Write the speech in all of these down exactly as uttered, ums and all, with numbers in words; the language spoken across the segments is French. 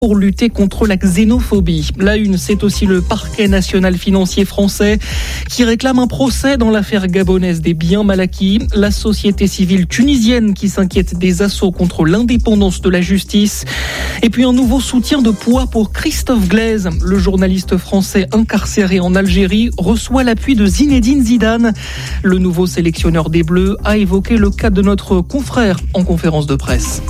pour lutter contre la xénophobie. La une, c'est aussi le parquet national financier français qui réclame un procès dans l'affaire gabonaise des biens mal acquis. La société civile tunisienne qui s'inquiète des assauts contre l'indépendance de la justice. Et puis un nouveau soutien de poids pour Christophe Glaise. Le journaliste français incarcéré en Algérie reçoit l'appui de Zinedine Zidane. Le nouveau sélectionneur des Bleus a évoqué le cas de notre confrère en conférence de presse.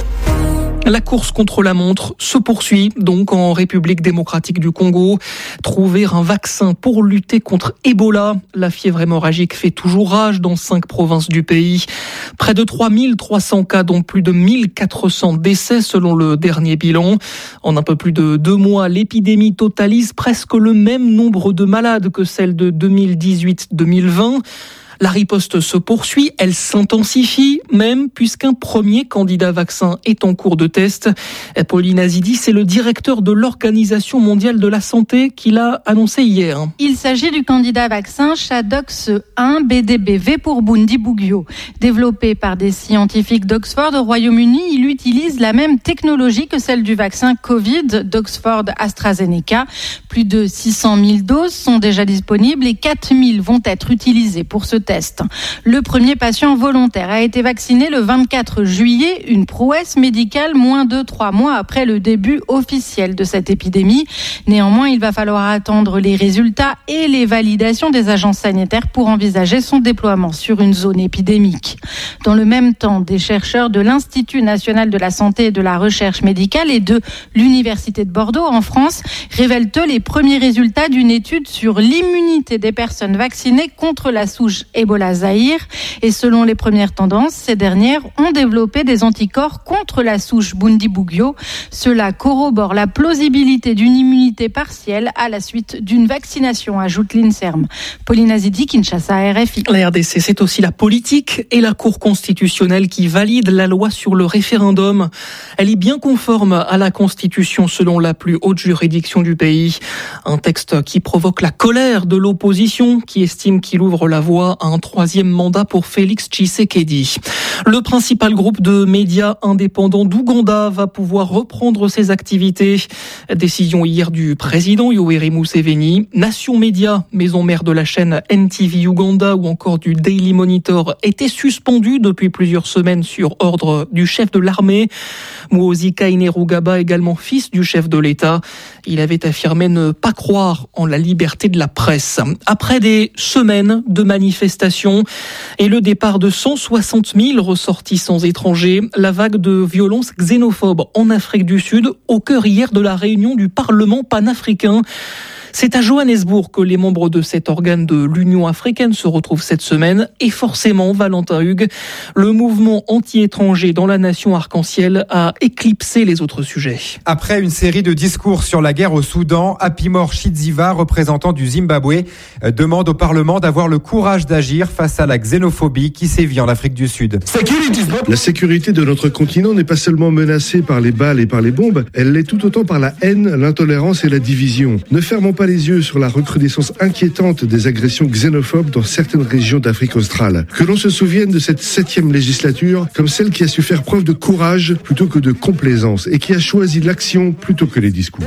La course contre la montre se poursuit donc en République démocratique du Congo. Trouver un vaccin pour lutter contre Ebola. La fièvre hémorragique fait toujours rage dans cinq provinces du pays. Près de trois mille trois cents cas, dont plus de mille quatre cents décès selon le dernier bilan. En un peu plus de deux mois, l'épidémie totalise presque le même nombre de malades que celle de deux mille dix-huit deux mille vingt. La riposte se poursuit, elle s'intensifie même puisqu'un premier candidat vaccin est en cours de test. Pauline Azidi, c'est le directeur de l'Organisation mondiale de la santé qui l'a annoncé hier. Il s'agit du candidat vaccin Shadox un B D B V pour Bundibugyo. Développé par des scientifiques d'Oxford au Royaume-Uni, il utilise la même technologie que celle du vaccin Covid d'Oxford AstraZeneca. Plus de six cent mille doses sont déjà disponibles et quatre mille vont être utilisées pour ce test. Le premier patient volontaire a été vacciné le vingt-quatre juillet, une prouesse médicale moins de trois mois après le début officiel de cette épidémie. Néanmoins, il va falloir attendre les résultats et les validations des agences sanitaires pour envisager son déploiement sur une zone épidémique. Dans le même temps, des chercheurs de l'Institut national de la santé et de la recherche médicale et de l'Université de Bordeaux en France révèlent les premiers résultats d'une étude sur l'immunité des personnes vaccinées contre la souche Ebola Zaïre. Et selon les premières tendances, ces dernières ont développé des anticorps contre la souche Bundibugyo. Cela corrobore la plausibilité d'une immunité partielle à la suite d'une vaccination, ajoute l'INSERM. Pauline Azidi, Kinshasa, R F I. La R D C, c'est aussi la politique et la Cour constitutionnelle qui valide la loi sur le référendum. Elle est bien conforme à la Constitution selon la plus haute juridiction du pays. Un texte qui provoque la colère de l'opposition qui estime qu'il ouvre la voie à un troisième mandat pour Félix Tshisekedi. Le principal groupe de médias indépendants d'Ouganda va pouvoir reprendre ses activités. Décision hier du président Yoweri Museveni. Nation Média, maison mère de la chaîne N T V Uganda ou encore du Daily Monitor, étaient suspendus depuis plusieurs semaines sur ordre du chef de l'armée. Muhoozi Kainerugaba, également fils du chef de l'État. Il avait affirmé ne pas croire en la liberté de la presse. Après des semaines de manifestations et le départ de cent soixante mille ressortissants étrangers, la vague de violences xénophobes en Afrique du Sud, au cœur hier de la réunion du Parlement panafricain. C'est à Johannesburg que les membres de cet organe de l'Union africaine se retrouvent cette semaine. Et forcément, Valentin Hugues, le mouvement anti-étranger dans la nation arc-en-ciel a éclipsé les autres sujets. Après une série de discours sur la guerre au Soudan, Apimor Chidziva, représentant du Zimbabwe, demande au Parlement d'avoir le courage d'agir face à la xénophobie qui sévit en Afrique du Sud. La sécurité de notre continent n'est pas seulement menacée par les balles et par les bombes, elle l'est tout autant par la haine, l'intolérance et la division. Ne fermons pas les yeux sur la recrudescence inquiétante des agressions xénophobes dans certaines régions d'Afrique australe. Que l'on se souvienne de cette septième législature comme celle qui a su faire preuve de courage plutôt que de complaisance et qui a choisi l'action plutôt que les discours.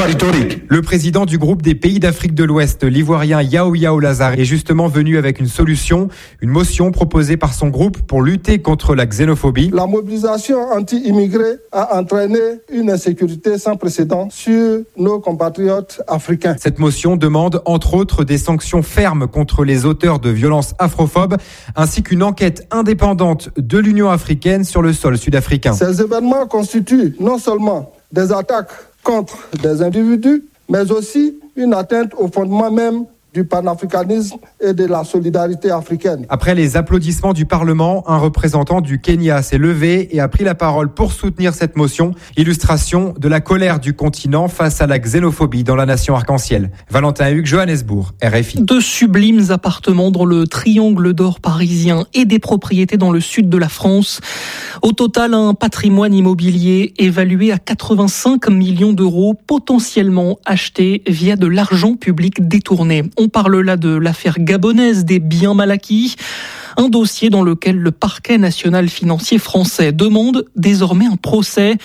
Le président du groupe des pays d'Afrique de l'Ouest, l'ivoirien Yao Yao Lazare, est justement venu avec une solution, une motion proposée par son groupe pour lutter contre la xénophobie. La mobilisation anti-immigrés a entraîné une insécurité sans précédent sur nos compatriotes africains. Cette motion demande entre autres des sanctions fermes contre les auteurs de violences afrophobes ainsi qu'une enquête indépendante de l'Union africaine sur le sol sud-africain. Ces événements constituent non seulement des attaques contre des individus, mais aussi une atteinte au fondement même du panafricanisme et de la solidarité africaine. Après les applaudissements du Parlement, un représentant du Kenya s'est levé et a pris la parole pour soutenir cette motion, illustration de la colère du continent face à la xénophobie dans la nation arc-en-ciel. Valentin Hugues, Johannesburg, R F I. De sublimes appartements dans le triangle d'or parisien et des propriétés dans le sud de la France. Au total, un patrimoine immobilier évalué à quatre-vingt-cinq millions d'euros, potentiellement acheté via de l'argent public détourné. On parle là de l'affaire gabonaise des biens mal acquis, un dossier dans lequel le parquet national financier français demande désormais un procès.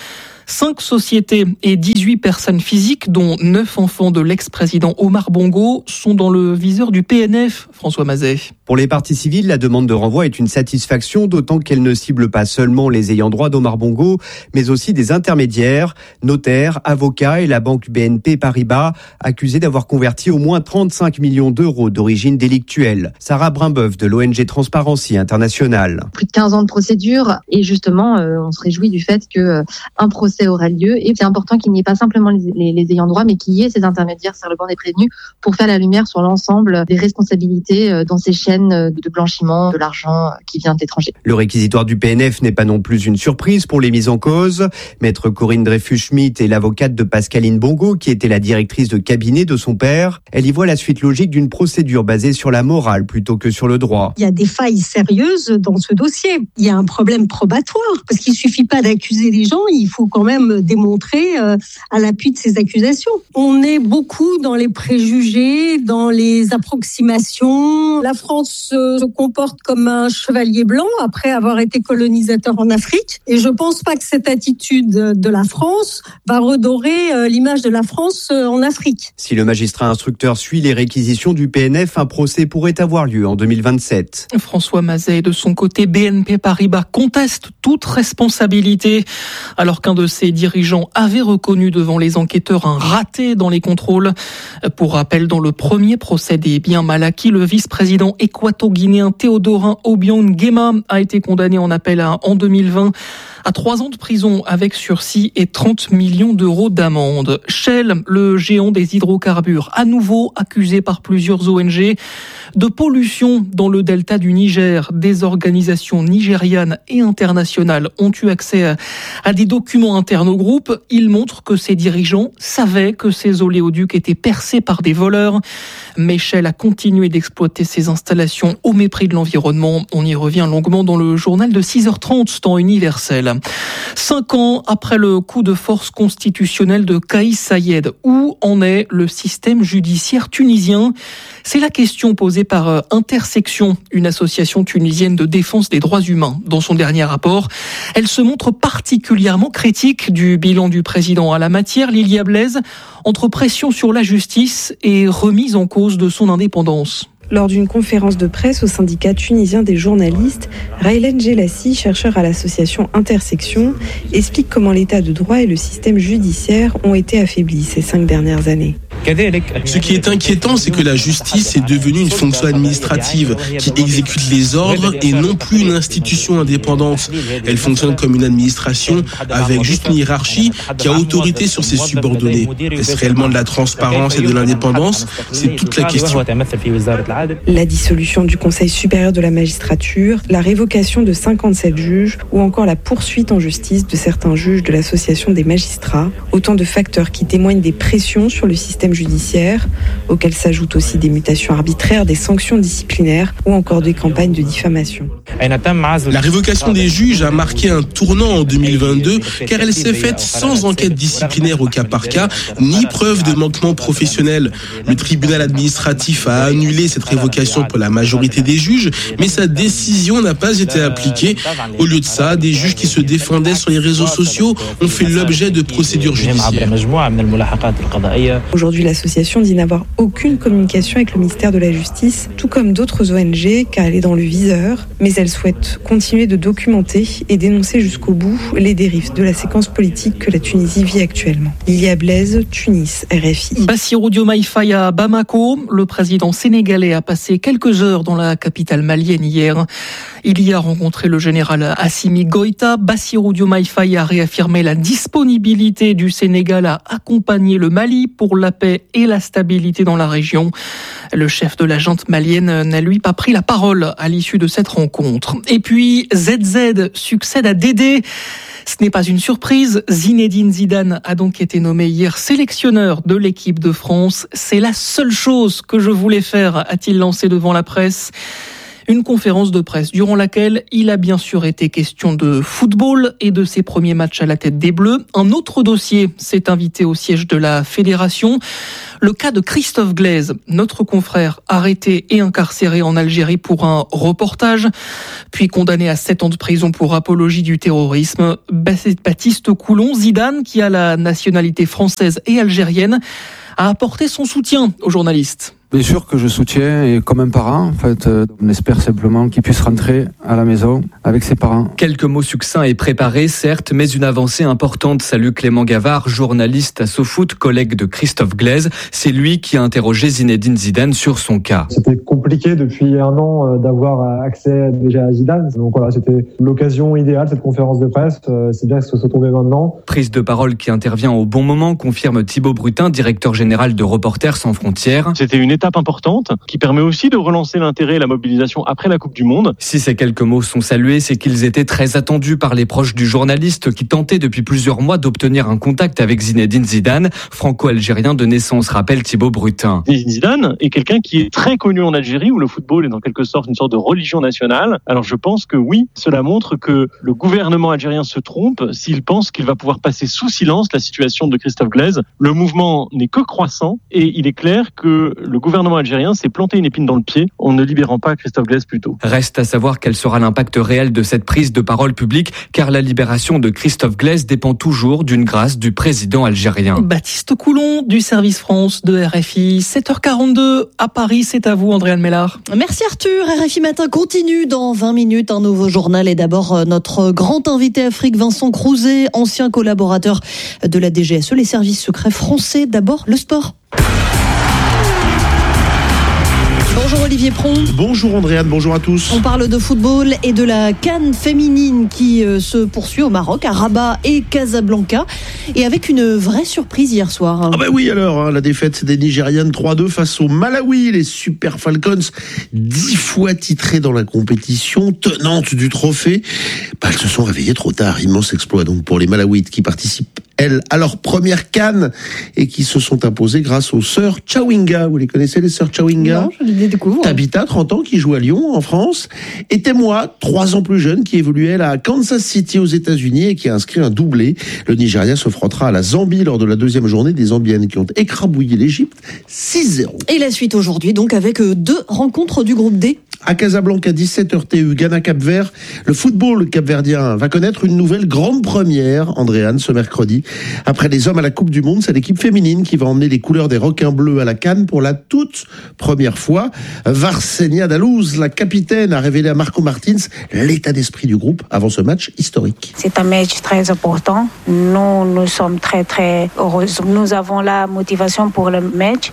Cinq sociétés et dix-huit personnes physiques, dont neuf enfants de l'ex-président Omar Bongo, sont dans le viseur du P N F. François Mazet. Pour les parties civiles, la demande de renvoi est une satisfaction, d'autant qu'elle ne cible pas seulement les ayants droit d'Omar Bongo, mais aussi des intermédiaires, notaires, avocats et la banque B N P Paribas, accusés d'avoir converti au moins trente-cinq millions d'euros d'origine délictuelle. Sarah Brimbeuf de l'O N G Transparency International. Plus de quinze ans de procédure et justement, euh, on se réjouit du fait que euh, un procès aura lieu et c'est important qu'il n'y ait pas simplement les, les, les ayants droit, mais qu'il y ait ces intermédiaires sur le banc des prévenus pour faire la lumière sur l'ensemble des responsabilités euh, dans ces chaînes de blanchiment de l'argent qui vient de l'étranger. Le réquisitoire du P N F n'est pas non plus une surprise pour les mises en cause. Maître Corinne Dreyfus-Schmidt est l'avocate de Pascaline Bongo, qui était la directrice de cabinet de son père. Elle y voit la suite logique d'une procédure basée sur la morale plutôt que sur le droit. Il y a des failles sérieuses dans ce dossier. Il y a un problème probatoire, parce qu'il ne suffit pas d'accuser les gens, il faut quand même démontrer euh, à l'appui de ces accusations. On est beaucoup dans les préjugés, dans les approximations. La France se comporte comme un chevalier blanc après avoir été colonisateur en Afrique. Et je ne pense pas que cette attitude de la France va redorer l'image de la France en Afrique. Si le magistrat instructeur suit les réquisitions du P N F, un procès pourrait avoir lieu en deux mille vingt-sept. François Mazet, de son côté, B N P Paribas conteste toute responsabilité, alors qu'un de ses dirigeants avait reconnu devant les enquêteurs un raté dans les contrôles. Pour rappel, dans le premier procès des biens mal acquis, le vice-président équato-guinéen Théodorin Obiang Nguema a été condamné en appel à, en deux mille vingt à trois ans de prison avec sursis et trente millions d'euros d'amende. Shell, le géant des hydrocarbures, à nouveau accusé par plusieurs O N G de pollution dans le delta du Niger. Des organisations nigérianes et internationales ont eu accès à des documents internes au groupe. Ils montrent que ses dirigeants savaient que ces oléoducs étaient percés par des voleurs. Mais Shell a continué d'exploiter ses installations au mépris de l'environnement. On y revient longuement dans le journal de six heures trente, temps universel. Cinq ans après le coup de force constitutionnel de Kais Saied, où en est le système judiciaire tunisien ? C'est la question posée par Intersection, une association tunisienne de défense des droits humains. Dans son dernier rapport, elle se montre particulièrement critique du bilan du président à la matière, Lilia Blaise, entre pression sur la justice et remise en cause de son indépendance. Lors d'une conférence de presse au syndicat tunisien des journalistes, Raylen Gelassi, chercheur à l'association Intersection, explique comment l'état de droit et le système judiciaire ont été affaiblis ces cinq dernières années. Ce qui est inquiétant, c'est que la justice est devenue une fonction administrative qui exécute les ordres et non plus une institution indépendante. Elle fonctionne comme une administration avec juste une hiérarchie qui a autorité sur ses subordonnés. Est-ce réellement de la transparence et de l'indépendance ? C'est toute la question. La dissolution du Conseil supérieur de la magistrature, la révocation de cinquante-sept juges ou encore la poursuite en justice de certains juges de l'association des magistrats, autant de facteurs qui témoignent des pressions sur le système judiciaire, auxquels s'ajoutent aussi des mutations arbitraires, des sanctions disciplinaires ou encore des campagnes de diffamation. La révocation des juges a marqué un tournant en deux mille vingt-deux car elle s'est faite sans enquête disciplinaire au cas par cas ni preuve de manquement professionnel. Le tribunal administratif a annulé cette révocation pour la majorité des juges, mais sa décision n'a pas été appliquée. Au lieu de ça, des juges qui se défendaient sur les réseaux sociaux ont fait l'objet de procédures judiciaires. Aujourd'hui, l'association dit n'avoir aucune communication avec le ministère de la Justice, tout comme d'autres O N G, car elle est dans le viseur, mais elle souhaite continuer de documenter et dénoncer jusqu'au bout les dérives de la séquence politique que la Tunisie vit actuellement. Lilia Blaise, Tunis, R F I. Bassirou Diomaye Faye à Bamako, le président sénégalais a passé quelques heures dans la capitale malienne hier. Il y a rencontré le général Assimi Goïta. Bassirou Diomaye Faye a réaffirmé la disponibilité du Sénégal à accompagner le Mali pour la paix et la stabilité dans la région. Le chef de la junte malienne n'a lui pas pris la parole à l'issue de cette rencontre. Et puis Z Z succède à Dédé. Ce n'est pas une surprise, Zinedine Zidane a donc été nommé hier sélectionneur de l'équipe de France. C'est la seule chose que je voulais faire, a-t-il lancé devant la presse. Une conférence de presse durant laquelle il a bien sûr été question de football et de ses premiers matchs à la tête des Bleus. Un autre dossier s'est invité au siège de la fédération. Le cas de Christophe Glaise, notre confrère arrêté et incarcéré en Algérie pour un reportage, puis condamné à sept ans de prison pour apologie du terrorisme. Baptiste Coulon, Zidane, qui a la nationalité française et algérienne, a apporté son soutien aux journalistes. Bien sûr que je soutiens, et comme un parent, en fait, euh, on espère simplement qu'il puisse rentrer à la maison avec ses parents. Quelques mots succincts et préparés, certes, mais une avancée importante. Salue Clément Gavard, journaliste à SoFoot, collègue de Christophe Glaise. C'est lui qui a interrogé Zinedine Zidane sur son cas. C'était compliqué depuis un an d'avoir accès déjà à Zidane. Donc voilà, c'était l'occasion idéale, cette conférence de presse. C'est bien que ce soit tombé maintenant. Prise de parole qui intervient au bon moment, confirme Thibaut Brutin, directeur général de Reporters sans frontières. C'était une étape importante qui permet aussi de relancer l'intérêt et la mobilisation après la Coupe du Monde. Si ces quelques mots sont salués, c'est qu'ils étaient très attendus par les proches du journaliste qui tentaient depuis plusieurs mois d'obtenir un contact avec Zinedine Zidane, franco-algérien de naissance, rappelle Thibaut Brutin. Zinedine Zidane est quelqu'un qui est très connu en Algérie où le football est en quelque sorte une sorte de religion nationale. Alors je pense que oui, cela montre que le gouvernement algérien se trompe s'il pense qu'il va pouvoir passer sous silence la situation de Christophe Glaise. Le mouvement n'est que croissant et il est clair que le gouvernement algérien s'est planté une épine dans le pied en ne libérant pas Christophe Glaise plus tôt. Reste à savoir quel sera l'impact réel de cette prise de parole publique, car la libération de Christophe Glaise dépend toujours d'une grâce du président algérien. Baptiste Coulon du service France de R F I, sept heures quarante-deux à Paris, c'est à vous Andréane Mellard. Merci Arthur, R F I Matin continue dans vingt minutes, un nouveau journal et d'abord notre grand invité Afrique, Vincent Crouzet, ancien collaborateur de la D G S E, les services secrets français. D'abord le sport. Bonjour Olivier Pron. Bonjour Andréane, bonjour à tous. On parle de football et de la CAN féminine qui euh, se poursuit au Maroc, à Rabat et Casablanca, et avec une vraie surprise hier soir. Ah bah oui alors, hein, la défaite des Nigérianes trois deux face au Malawi, les Super Falcons, dix fois titrées dans la compétition, tenantes du trophée, bah, elles se sont réveillées trop tard. Immense exploit donc pour les Malawites qui participent elles, à leur première CAN et qui se sont imposées grâce aux sœurs Chawinga. Vous les connaissez, les sœurs Chawinga? Non, je les découvre. Tabitha, trente ans, qui joue à Lyon, en France, et Temwa, trois ans plus jeune, qui évolue, elle, à Kansas City, aux États-Unis, et qui a inscrit un doublé. Le Nigeria se frottera à la Zambie lors de la deuxième journée, des Zambiennes qui ont écrabouillé l'Égypte six zéro. Et la suite aujourd'hui, donc, avec deux rencontres du groupe D. À Casablanca, dix-sept heures T U, Ghana-Cap-Vert. Le football capverdien va connaître une nouvelle grande première, Andréane, ce mercredi. Après les hommes à la Coupe du Monde, c'est l'équipe féminine qui va emmener les couleurs des requins bleus à la CAN pour la toute première fois. Varsenia Dalouz, la capitaine, a révélé à Marco Martins l'état d'esprit du groupe avant ce match historique. C'est un match très important. Nous, nous sommes très, très heureux. Nous avons la motivation pour le match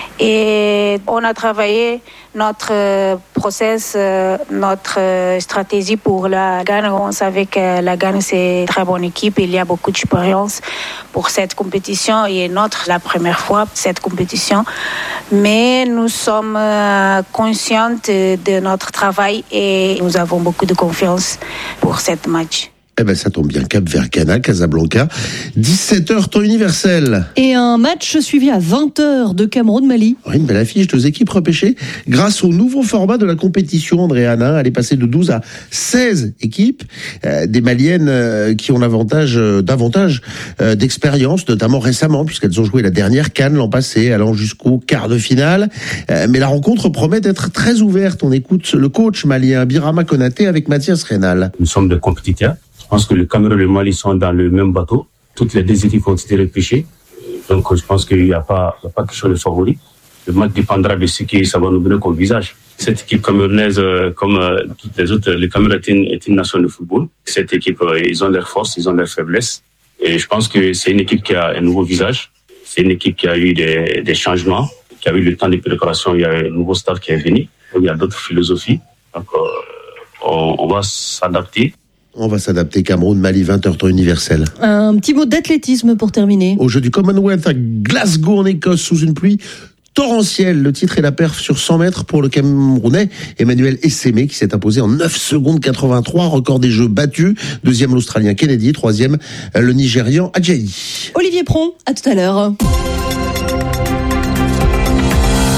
et on a travaillé notre process, notre stratégie pour la Ghana. On savait que la Ghana, c'est une très bonne équipe. Il y a beaucoup d'expérience pour cette compétition et notre la première fois cette compétition. Mais nous sommes conscientes de notre travail et nous avons beaucoup de confiance pour cette match. Eh ben, ça tombe bien. Cap-Vert, Ghana, Casablanca, dix-sept heures temps universel. Et un match suivi à vingt heures de Cameroun-Mali. Oui, une belle affiche, deux équipes repêchées grâce au nouveau format de la compétition, Andréana. Elle est passée de douze à seize équipes, euh, des Maliennes euh, qui ont l'avantage, euh, davantage euh, d'expérience, notamment récemment, puisqu'elles ont joué la dernière CAN l'an passé, allant jusqu'au quart de finale. Euh, mais la rencontre promet d'être très ouverte. On écoute le coach malien Birama Konaté avec Mathias Reynal. Nous sommes des compétiteurs. Je pense que le Cameroun et le Mali sont dans le même bateau. Toutes les deux équipes ont été repêchées. Donc, je pense qu'il n'y a pas, il n'y a pas quelque chose de favori. Le match dépendra de ce que ça va nous donner comme visage. Cette équipe camerounaise, comme toutes les autres, le Cameroun est une, est une nation de football. Cette équipe, ils ont leurs forces, ils ont leurs faiblesses. Et je pense que c'est une équipe qui a un nouveau visage. C'est une équipe qui a eu des, des changements, qui a eu le temps de préparation. Il y a un nouveau staff qui est venu. Il y a d'autres philosophies. Donc, on, on va s'adapter. On va s'adapter. Cameroun, Mali, vingt heures temps universel. Un petit mot d'athlétisme pour terminer. Au jeu du Commonwealth à Glasgow en Écosse sous une pluie torrentielle. Le titre et la perf sur cent mètres pour le Camerounais Emmanuel Essémé qui s'est imposé en neuf secondes quatre-vingt-trois. Record des Jeux battu. Deuxième l'Australien Kennedy. Troisième le Nigérian Adjayi. Olivier Pron, à tout à l'heure.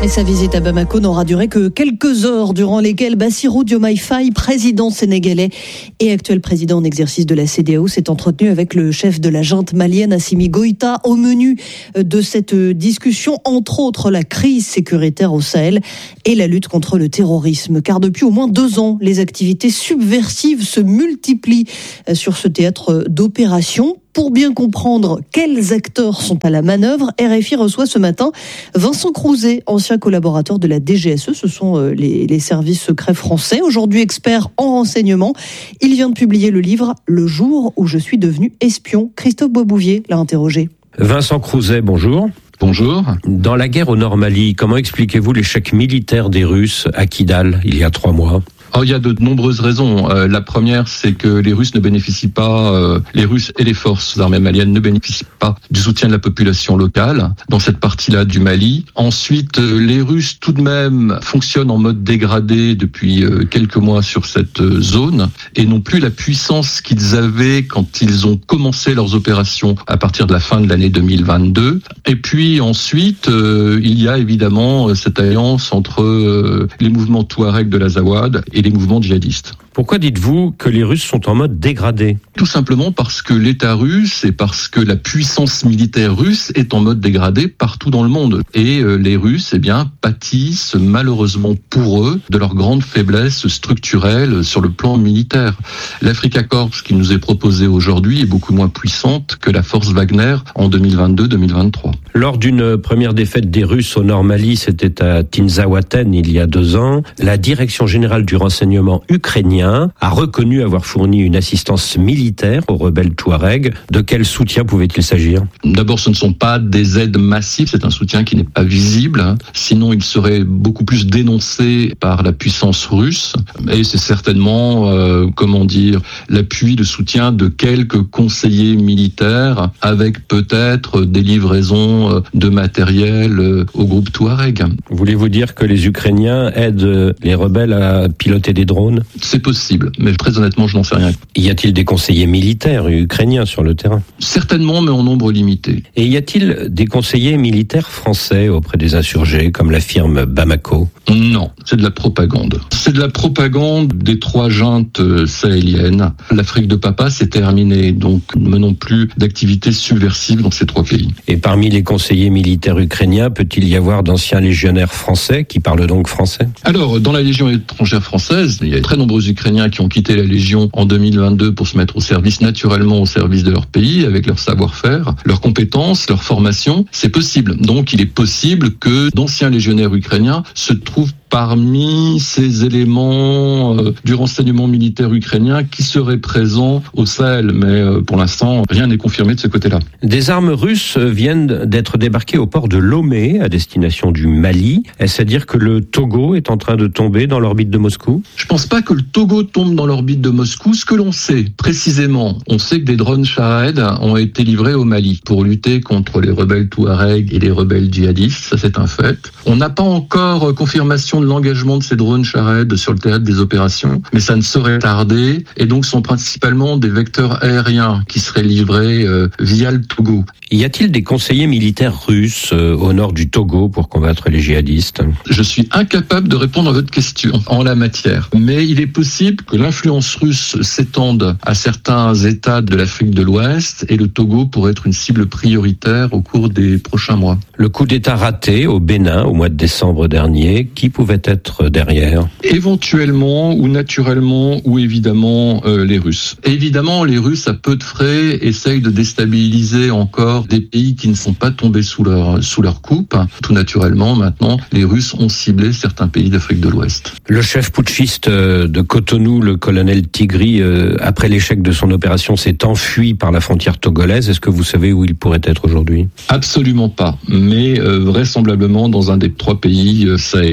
Et sa visite à Bamako n'aura duré que quelques heures, durant lesquelles Bassirou Diomaye Faye, président sénégalais et actuel président en exercice de la C E D E A O, s'est entretenu avec le chef de la junte malienne Assimi Goïta. Au menu de cette discussion, entre autres, la crise sécuritaire au Sahel et la lutte contre le terrorisme. Car depuis au moins deux ans, les activités subversives se multiplient sur ce théâtre d'opération. Pour bien comprendre quels acteurs sont à la manœuvre, R F I reçoit ce matin Vincent Crouzet, ancien collaborateur de la D G S E. Ce sont les, les services secrets français. Aujourd'hui expert en renseignement, il vient de publier le livre « Le jour où je suis devenu espion ». Christophe Boisbouvier l'a interrogé. Vincent Crouzet, bonjour. Bonjour. Dans la guerre au Nord Mali, comment expliquez-vous l'échec militaire des Russes à Kidal il y a trois mois ? Oh, il y a de nombreuses raisons. Euh, la première, c'est que les Russes ne bénéficient pas, euh, les Russes et les forces armées maliennes ne bénéficient pas du soutien de la population locale dans cette partie-là du Mali. Ensuite, euh, les Russes tout de même fonctionnent en mode dégradé depuis euh, quelques mois sur cette euh, zone et n'ont plus la puissance qu'ils avaient quand ils ont commencé leurs opérations à partir de la fin de l'année deux mille vingt-deux. Et puis ensuite, euh, il y a évidemment euh, cette alliance entre euh, les mouvements Touareg de l'Azawad et les mouvements djihadistes. Pourquoi dites-vous que les Russes sont en mode dégradé ? Tout simplement parce que l'État russe et parce que la puissance militaire russe est en mode dégradé partout dans le monde. Et euh, les Russes, eh bien, pâtissent malheureusement pour eux de leur grande faiblesse structurelle sur le plan militaire. L'Afrika Corps qui nous est proposée aujourd'hui est beaucoup moins puissante que la force Wagner en deux mille vingt-deux deux mille vingt-trois. Lors d'une première défaite des Russes au Nord Mali, c'était à Tinzaouaten il y a deux ans, la Direction générale du renseignement ukrainien a reconnu avoir fourni une assistance militaire aux rebelles Touareg. De quel soutien pouvait-il s'agir ? D'abord, ce ne sont pas des aides massives, c'est un soutien qui n'est pas visible. Sinon, il serait beaucoup plus dénoncé par la puissance russe. Et c'est certainement, euh, comment dire, l'appui, le soutien de quelques conseillers militaires avec peut-être des livraisons de matériel au groupe Touareg. Voulez-vous dire que les Ukrainiens aident les rebelles à piloter des drones ? C'est possible, mais très honnêtement, je n'en sais rien. Y a-t-il des conseillers militaires ukrainiens sur le terrain ? Certainement, mais en nombre limité. Et y a-t-il des conseillers militaires français auprès des insurgés, comme l'affirme Bamako ? Non, c'est de la propagande. C'est de la propagande des trois juntes sahéliennes. L'Afrique de Papa, c'est terminé, donc nous ne menons plus d'activités subversives dans ces trois pays. Et parmi les conseillers militaires ukrainiens, peut-il y avoir d'anciens légionnaires français qui parlent donc français ? Alors, dans la Légion étrangère française, il y a très nombreux Ukrainiens qui ont quitté la Légion en deux mille vingt-deux pour se mettre au service, naturellement au service de leur pays, avec leur savoir-faire, leurs compétences, leur formation. C'est possible. Donc, il est possible que d'anciens légionnaires ukrainiens se trouvent parmi ces éléments euh, du renseignement militaire ukrainien qui seraient présents au Sahel. Mais euh, pour l'instant, rien n'est confirmé de ce côté-là. Des armes russes viennent d'être débarquées au port de Lomé, à destination du Mali. Est-ce à dire que le Togo est en train de tomber dans l'orbite de Moscou ? Je pense pas que le Togo tombe dans l'orbite de Moscou. Ce que l'on sait, précisément, on sait que des drones Shahed ont été livrés au Mali pour lutter contre les rebelles Touareg et les rebelles djihadistes. Ça, c'est un fait. On n'a pas encore confirmation de l'engagement de ces drones Shahed sur le théâtre des opérations, mais ça ne saurait tarder, et donc sont principalement des vecteurs aériens qui seraient livrés euh, via le Togo. Y a-t-il des conseillers militaires russes euh, au nord du Togo pour combattre les djihadistes ? Je suis incapable de répondre à votre question en la matière, mais il est possible que l'influence russe s'étende à certains États de l'Afrique de l'Ouest, et le Togo pourrait être une cible prioritaire au cours des prochains mois. Le coup d'État raté au Bénin au mois de décembre dernier, qui pouvait être derrière ? Éventuellement ou naturellement ou évidemment euh, les Russes. Évidemment, les Russes à peu de frais essayent de déstabiliser encore des pays qui ne sont pas tombés sous leur sous leur coupe. Tout naturellement, maintenant, les Russes ont ciblé certains pays d'Afrique de l'Ouest. Le chef putschiste de Cotonou, le colonel Tigri, euh, après l'échec de son opération, s'est enfui par la frontière togolaise. Est-ce que vous savez où il pourrait être aujourd'hui ? Absolument pas, mais euh, vraisemblablement dans un des trois pays euh, sahéliens,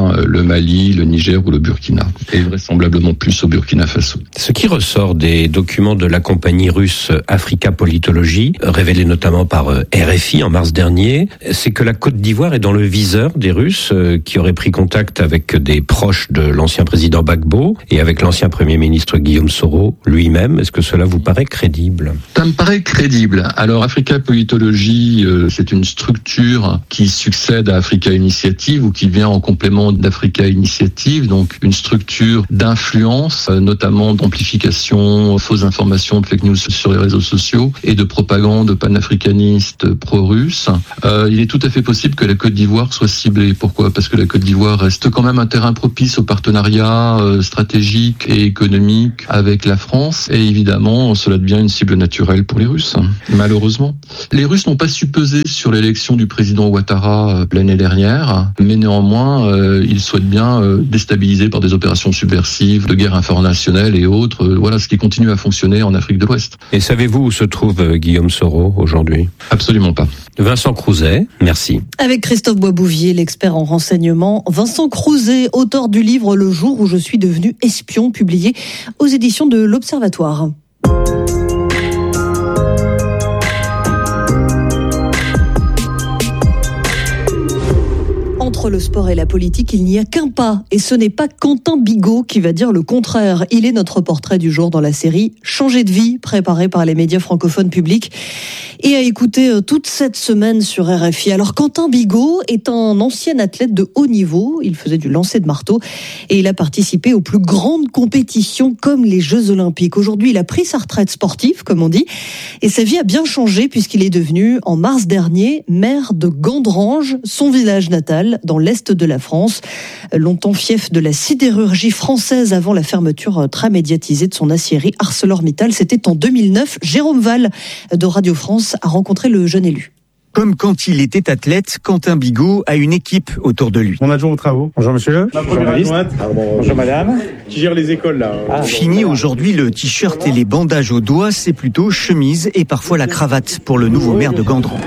bien le Mali, le Niger ou le Burkina, et vraisemblablement plus au Burkina Faso. Ce qui ressort des documents de la compagnie russe Africa Politology, révélés notamment par R F I en mars dernier, c'est que la Côte d'Ivoire est dans le viseur des Russes qui auraient pris contact avec des proches de l'ancien président Gbagbo et avec l'ancien Premier ministre Guillaume Soro lui-même. Est-ce que cela vous paraît crédible ? Ça me paraît crédible. Alors Africa Politology, euh, c'est une structure qui succède à Africa Initiative ou qui vient en complément d'Africa Initiative, donc une structure d'influence, euh, notamment d'amplification, fausses informations, de fake news sur les réseaux sociaux et de propagande panafricaniste pro-russe. Euh, il est tout à fait possible que la Côte d'Ivoire soit ciblée. Pourquoi ? Parce que la Côte d'Ivoire reste quand même un terrain propice au partenariat euh, stratégique et économique avec la France, et évidemment, cela devient une cible naturelle pour les Russes, malheureusement. Les Russes n'ont pas su peser sur l'élection du président Ouattara euh, l'année dernière, mais néanmoins, euh, ils souhaitent bien euh, déstabiliser par des opérations subversives, de guerre informationnelle et autres, euh, voilà ce qui continue à fonctionner en Afrique de l'Ouest. Et savez-vous où se trouve euh, Guillaume Soro aujourd'hui ? Absolument pas. Vincent Crouzet, merci. Avec Christophe Boisbouvier, l'expert en renseignement, Vincent Crouzet, auteur du livre Le jour où je suis devenu espion, publié aux éditions de l'Observatoire. Entre le sport et la politique, il n'y a qu'un pas. Et ce n'est pas Quentin Bigot qui va dire le contraire. Il est notre portrait du jour dans la série Changer de vie, préparée par les médias francophones publics et à écouter toute cette semaine sur R F I. Alors Quentin Bigot est un ancien athlète de haut niveau. Il faisait du lancer de marteau et il a participé aux plus grandes compétitions comme les Jeux Olympiques. Aujourd'hui, il a pris sa retraite sportive, comme on dit, et sa vie a bien changé puisqu'il est devenu, en mars dernier, maire de Gandrange, son village natal, dans l'est de la France, longtemps fief de la sidérurgie française avant la fermeture très médiatisée de son aciérie ArcelorMittal. C'était en deux mille neuf. Jérôme Val de Radio France a rencontré le jeune élu. Comme quand il était athlète, Quentin Bigot a une équipe autour de lui. Mon adjoint aux travaux. Bonjour monsieur. Ma première adjointe. Bonjour madame. Qui gère les écoles là. Ah, Fini aujourd'hui le t-shirt et les bandages aux doigts, c'est plutôt chemise et parfois la cravate pour le nouveau maire de Gandrange.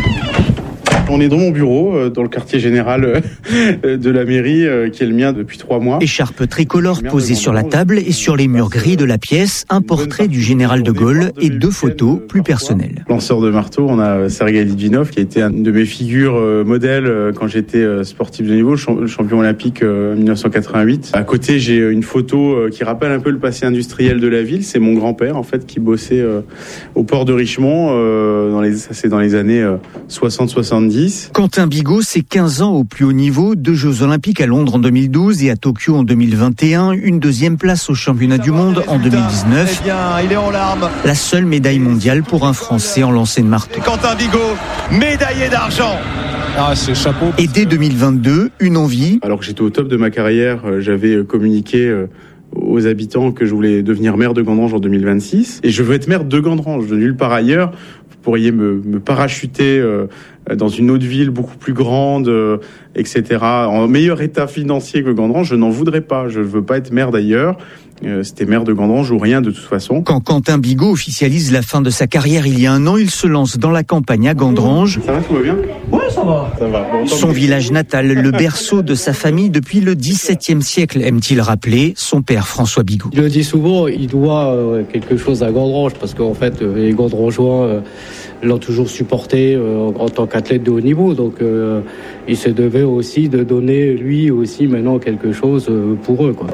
On est dans mon bureau, dans le quartier général de la mairie, qui est le mien depuis trois mois. Écharpe tricolore posée sur la table et sur les murs gris de la pièce, un portrait du général de Gaulle et deux photos plus personnelles. Lanceur de marteau, on a Sergei Litvinov, qui a été une de mes figures modèles quand j'étais sportif de niveau, champion olympique en dix-neuf cent quatre-vingt-huit. À côté, j'ai une photo qui rappelle un peu le passé industriel de la ville. C'est mon grand-père, en fait, qui bossait au port de Richemont, dans les, ça c'est dans les années soixante soixante-dix. Quentin Bigot, c'est quinze ans au plus haut niveau, deux Jeux Olympiques à Londres en deux mille douze et à Tokyo en deux mille vingt et un, une deuxième place au championnat du monde en deux mille dix-neuf. Eh bien, il est en larmes. La seule médaille mondiale pour un Français en lancer de marteau. Quentin Bigot, médaillé d'argent. Ah, c'est chapeau. Et dès deux mille vingt-deux, une envie. Alors que j'étais au top de ma carrière, j'avais communiqué aux habitants que je voulais devenir maire de Gandrange en deux mille vingt-six. Et je veux être maire de Gandrange, de nulle part ailleurs. Vous pourriez me, me parachuter euh, dans une autre ville beaucoup plus grande, euh, et cetera. En meilleur état financier que Gandrange, je n'en voudrais pas. Je ne veux pas être maire d'ailleurs. Euh, c'était maire de Gandrange ou rien de toute façon. Quand Quentin Bigot officialise la fin de sa carrière il y a un an, il se lance dans la campagne à Gandrange. Ça va, tout va bien ? Ouais, ça va. Ça va. Bon, son village natal, le berceau de sa famille depuis le dix-septième siècle, aime-t-il rappeler son père François Bigot. Il le dit souvent, il doit euh, quelque chose à Gandrange parce qu'en fait, euh, les Gandrangeois euh, l'ont toujours supporté euh, en tant qu'athlète de haut niveau. Donc, euh, il se devait aussi de donner lui aussi maintenant quelque chose euh, pour eux, quoi.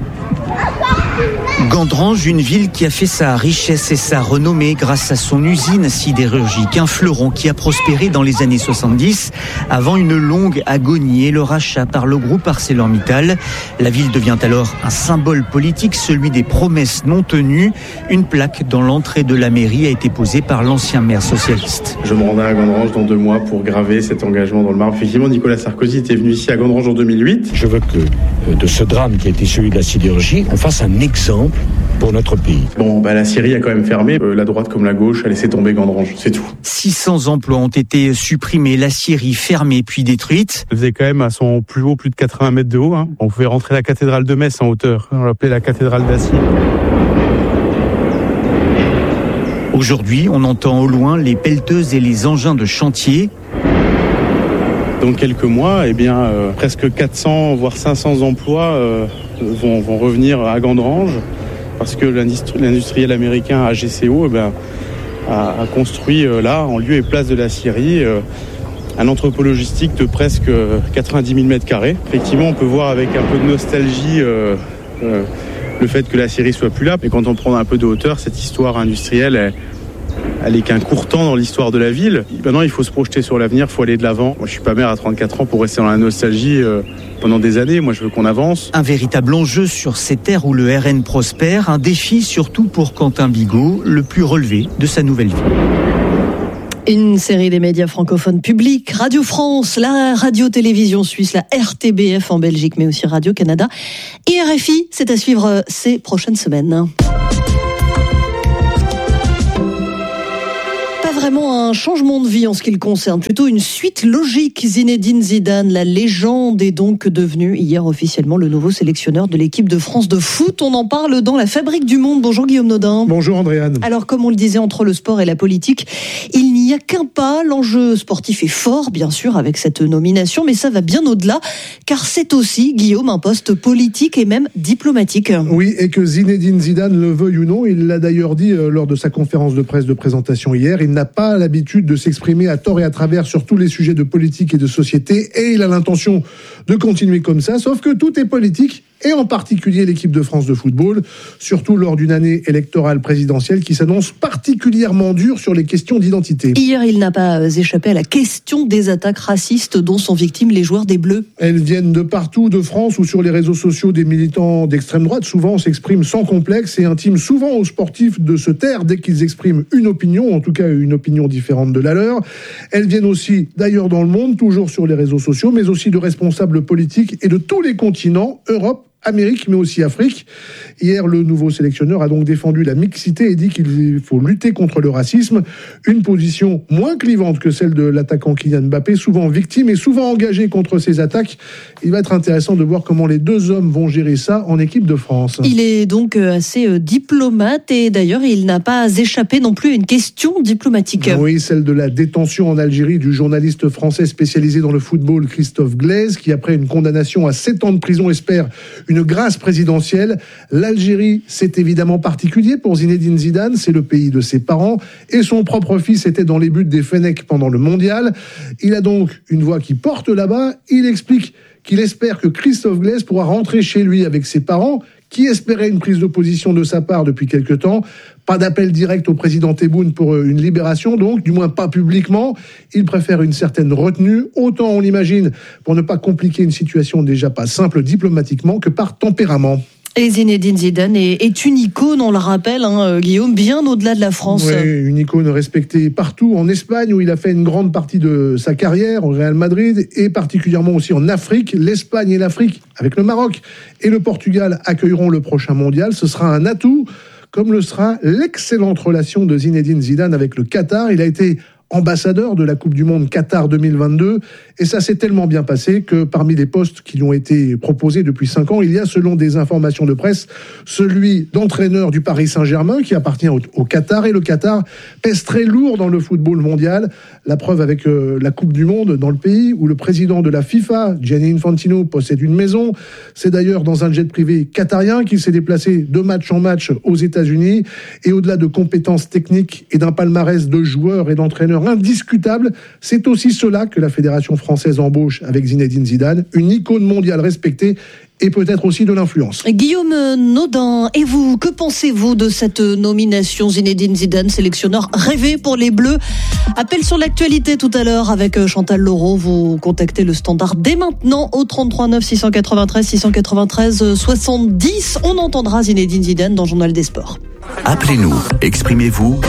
Gandrange, une ville qui a fait sa richesse et sa renommée grâce à son usine sidérurgique, un fleuron qui a prospéré dans les années soixante-dix avant une longue agonie et le rachat par le groupe ArcelorMittal. La ville devient alors un symbole politique, celui des promesses non tenues. Une plaque dans l'entrée de la mairie a été posée par l'ancien maire socialiste. Je me rendrai à Gandrange dans deux mois pour graver cet engagement dans le marbre. Effectivement, Nicolas Sarkozy était venu ici à Gandrange en deux mille huit. Je veux que de ce drame qui a été celui de la sidérurgie, on fasse un exemple pour notre pays. Bon, bah, la Syrie a quand même fermé. Euh, la droite comme la gauche a laissé tomber Gandrange, c'est tout. six cents emplois ont été supprimés, la Syrie fermée puis détruite. Elle faisait quand même à son plus haut plus de quatre-vingts mètres de haut. Hein. On pouvait rentrer la cathédrale de Metz en hauteur. On l'appelait la cathédrale d'acier. Aujourd'hui, on entend au loin les pelleteuses et les engins de chantier. dans quelques mois, eh bien, euh, presque quatre cents voire cinq cents emplois euh, vont, vont revenir à Gandrange parce que l'industri- l'industriel américain A G C O eh bien, a, a construit euh, là, en lieu et place de l'aciérie, euh, un entrepôt logistique de presque quatre-vingt-dix mille mètres carrés. Effectivement, on peut voir avec un peu de nostalgie euh, euh, le fait que l'aciérie soit plus là. Mais quand on prend un peu de hauteur, cette histoire industrielle, elle, elle est qu'un court temps dans l'histoire de la ville. Maintenant, il faut se projeter sur l'avenir, il faut aller de l'avant. Moi, je suis pas maire à trente-quatre ans pour rester dans la nostalgie euh, pendant des années. Moi, je veux qu'on avance. Un véritable enjeu sur ces terres où le R N prospère, un défi surtout pour Quentin Bigot, le plus relevé de sa nouvelle vie. Une série des médias francophones publics, Radio France, la radio-télévision suisse, la R T B F en Belgique, mais aussi Radio-Canada et R F I. C'est à suivre ces prochaines semaines. Vraiment un changement de vie en ce qui le concerne, plutôt une suite logique. Zinedine Zidane, la légende, est donc devenu hier officiellement le nouveau sélectionneur de l'équipe de France de foot. On en parle dans la Fabrique du Monde. Bonjour Guillaume Nodin. Bonjour Andréane. Alors comme on le disait, entre le sport et la politique, il n'y a qu'un pas. L'enjeu sportif est fort, bien sûr, avec cette nomination, mais ça va bien au-delà, car c'est aussi, Guillaume, un poste politique et même diplomatique. Oui, et que Zinedine Zidane le veuille ou non, il l'a d'ailleurs dit lors de sa conférence de presse de présentation hier, il n'a pas l'habitude de s'exprimer à tort et à travers sur tous les sujets de politique et de société, et il a l'intention de continuer comme ça, sauf que tout est politique, et en particulier l'équipe de France de football, surtout lors d'une année électorale présidentielle qui s'annonce particulièrement dure sur les questions d'identité. Hier, il n'a pas échappé à la question des attaques racistes dont sont victimes les joueurs des Bleus. Elles viennent de partout, de France ou sur les réseaux sociaux. Des militants d'extrême droite souvent s'expriment sans complexe et intiment souvent aux sportifs de se taire dès qu'ils expriment une opinion, en tout cas une opinion différente de la leur. Elles viennent aussi d'ailleurs dans le monde, toujours sur les réseaux sociaux, mais aussi de responsables politiques et de tous les continents, Europe, Amérique, mais aussi Afrique. Hier, le nouveau sélectionneur a donc défendu la mixité et dit qu'il faut lutter contre le racisme. Une position moins clivante que celle de l'attaquant Kylian Mbappé, souvent victime et souvent engagé contre ces attaques. Il va être intéressant de voir comment les deux hommes vont gérer ça en équipe de France. Il est donc assez diplomate et d'ailleurs, il n'a pas échappé non plus à une question diplomatique. Oui, celle de la détention en Algérie du journaliste français spécialisé dans le football Christophe Glaise, qui après une condamnation à sept ans de prison espère une grâce présidentielle. L'Algérie, c'est évidemment particulier pour Zinedine Zidane, c'est le pays de ses parents, et son propre fils était dans les buts des Fennecs pendant le mondial. Il a donc une voix qui porte là-bas. Il explique qu'il espère que Christophe Glaise pourra rentrer chez lui avec ses parents, qui espéraient une prise de position de sa part depuis quelque temps. Pas d'appel direct au président Tebboune pour une libération, donc, du moins pas publiquement. Il préfère une certaine retenue, autant on l'imagine, pour ne pas compliquer une situation déjà pas simple diplomatiquement que par tempérament. Et Zinedine Zidane est, est une icône, on le rappelle, hein, Guillaume, bien au-delà de la France. Oui, une icône respectée partout, en Espagne, où il a fait une grande partie de sa carrière, au Real Madrid, et particulièrement aussi en Afrique. L'Espagne et l'Afrique, avec le Maroc et le Portugal, accueilleront le prochain mondial. Ce sera un atout, comme le sera l'excellente relation de Zinedine Zidane avec le Qatar. Il a été ambassadeur de la Coupe du Monde Qatar deux mille vingt-deux, et ça s'est tellement bien passé que parmi les postes qui lui ont été proposés depuis cinq ans, il y a, selon des informations de presse, celui d'entraîneur du Paris Saint-Germain qui appartient au, au Qatar, et le Qatar pèse très lourd dans le football mondial. La preuve avec euh, la Coupe du Monde dans le pays où le président de la FIFA, Gianni Infantino, possède une maison. C'est d'ailleurs dans un jet privé qatarien qu'il s'est déplacé de match en match aux États-Unis, et au-delà de compétences techniques et d'un palmarès de joueurs et d'entraîneurs indiscutable, c'est aussi cela que la Fédération française embauche avec Zinedine Zidane, une icône mondiale respectée et peut-être aussi de l'influence. Guillaume Nodin, et vous, que pensez-vous de cette nomination? Zinedine Zidane, sélectionneur rêvé pour les Bleus. Appel sur l'actualité tout à l'heure avec Chantal Laureau. Vous contactez le standard dès maintenant au trente-trois neuf six cent quatre-vingt-treize six cent quatre-vingt-treize soixante-dix. On entendra Zinedine Zidane dans Journal des Sports. Appelez-nous, exprimez-vous.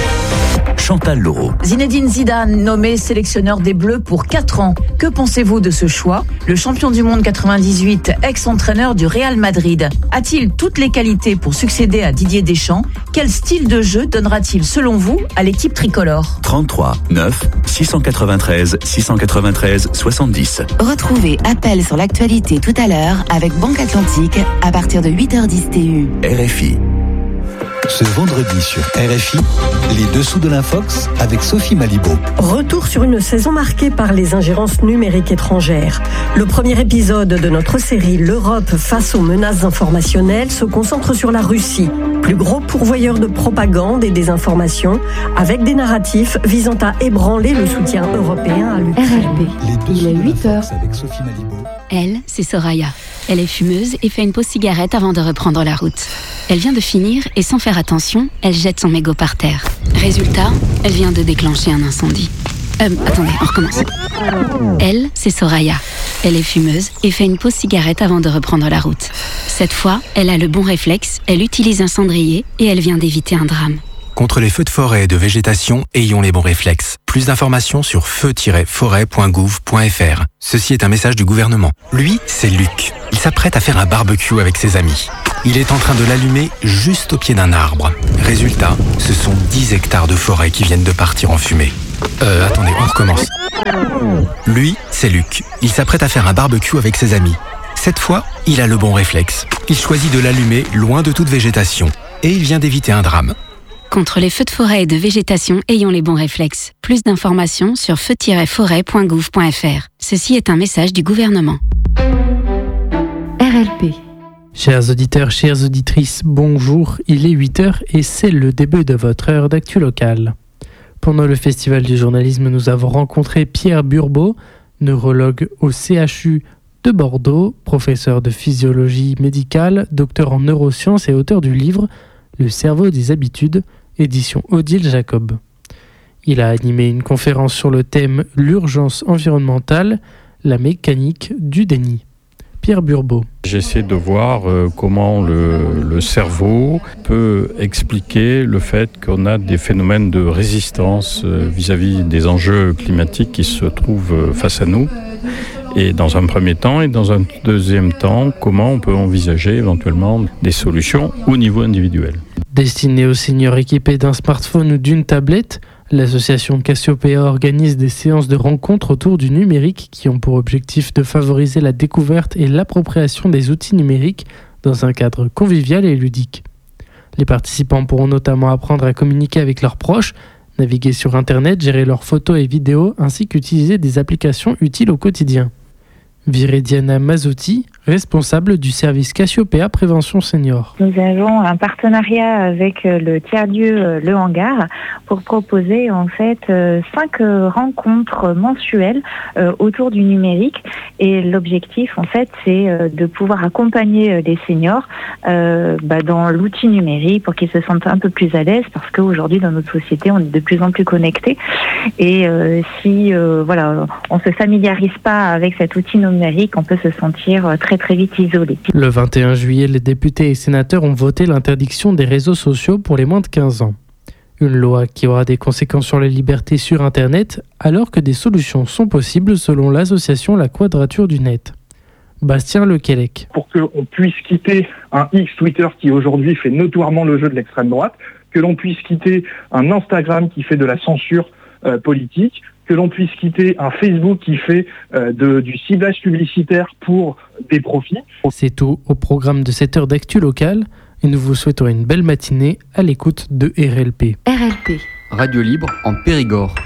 Chantal Laureau. Zinedine Zidane, nommé sélectionneur des Bleus pour quatre ans. Que pensez-vous de ce choix? Le champion du monde quatre-vingt-dix-huit, ex-entraîneur du Real Madrid, a-t-il toutes les qualités pour succéder à Didier Deschamps? Quel style de jeu donnera-t-il, selon vous, à l'équipe tricolore? trente-trois neuf six cent quatre-vingt-treize six cent quatre-vingt-treize soixante-dix. Retrouvez Appel sur l'actualité tout à l'heure avec Banque Atlantique à partir de huit heures dix T U. R F I. Ce vendredi sur R F I, les dessous de l'Infox avec Sophie Malibaud. Retour sur une saison marquée par les ingérences numériques étrangères. Le premier épisode de notre série L'Europe face aux menaces informationnelles se concentre sur la Russie, plus gros pourvoyeur de propagande et des informations, avec des narratifs visant à ébranler le soutien européen à l'Ukraine. R L B, il est huit heures. Avec Sophie Malibaud. Elle, c'est Soraya. Elle est fumeuse et fait une pause cigarette avant de reprendre la route. Elle vient de finir et sans faire attention, elle jette son mégot par terre. Résultat, elle vient de déclencher un incendie. Euh, attendez, on recommence. Elle, c'est Soraya. Elle est fumeuse et fait une pause cigarette avant de reprendre la route. Cette fois, elle a le bon réflexe, elle utilise un cendrier et elle vient d'éviter un drame. Contre les feux de forêt et de végétation, ayons les bons réflexes. Plus d'informations sur feu tiret forêt point gouv point f r. Ceci est un message du gouvernement. Lui, c'est Luc. Il s'apprête à faire un barbecue avec ses amis. Il est en train de l'allumer juste au pied d'un arbre. Résultat, ce sont dix hectares de forêt qui viennent de partir en fumée. Euh, attendez, on recommence. Lui, c'est Luc. Il s'apprête à faire un barbecue avec ses amis. Cette fois, il a le bon réflexe. Il choisit de l'allumer loin de toute végétation. Et il vient d'éviter un drame. Contre les feux de forêt et de végétation, ayons les bons réflexes. Plus d'informations sur feu tiret forêt point gouv point f r. Ceci est un message du gouvernement. R L P. Chers auditeurs, chères auditrices, bonjour, il est huit heures et c'est le début de votre heure d'actu locale. Pendant le Festival du journalisme, nous avons rencontré Pierre Burbeau, neurologue au C H U de Bordeaux, professeur de physiologie médicale, docteur en neurosciences et auteur du livre « Le cerveau des habitudes », édition Odile Jacob. Il a animé une conférence sur le thème « L'urgence environnementale, la mécanique du déni ». Pierre Burbeau. J'essaie de voir euh, comment le, le cerveau peut expliquer le fait qu'on a des phénomènes de résistance euh, vis-à-vis des enjeux climatiques qui se trouvent euh, face à nous. Et dans un premier temps et dans un deuxième temps, comment on peut envisager éventuellement des solutions au niveau individuel. Destiné aux seniors équipés d'un smartphone ou d'une tablette, l'association Cassiopeia organise des séances de rencontres autour du numérique qui ont pour objectif de favoriser la découverte et l'appropriation des outils numériques dans un cadre convivial et ludique. Les participants pourront notamment apprendre à communiquer avec leurs proches, naviguer sur Internet, gérer leurs photos et vidéos, ainsi qu'utiliser des applications utiles au quotidien. Viridiana Mazzotti, responsable du service Cassiopeia Prévention Senior. Nous avons un partenariat avec le tiers-lieu Le Hangar pour proposer en fait cinq rencontres mensuelles autour du numérique et l'objectif en fait c'est de pouvoir accompagner les seniors euh, bah, dans l'outil numérique pour qu'ils se sentent un peu plus à l'aise parce qu'aujourd'hui dans notre société on est de plus en plus connectés et euh, si euh, voilà on se familiarise pas avec cet outil numérique numérique, on peut se sentir très très vite isolé. Le vingt et un juillet, les députés et sénateurs ont voté l'interdiction des réseaux sociaux pour les moins de quinze ans. Une loi qui aura des conséquences sur les libertés sur Internet, alors que des solutions sont possibles selon l'association La Quadrature du Net. Bastien Lequelec. Pour qu'on puisse quitter un X Twitter qui aujourd'hui fait notoirement le jeu de l'extrême droite, que l'on puisse quitter un Instagram qui fait de la censure euh, politique, que l'on puisse quitter un Facebook qui fait euh, de, du ciblage publicitaire pour des profits. C'est tout au programme de cette heure d'actu locale et nous vous souhaitons une belle matinée à l'écoute de R L P. R L P. Radio libre en Périgord.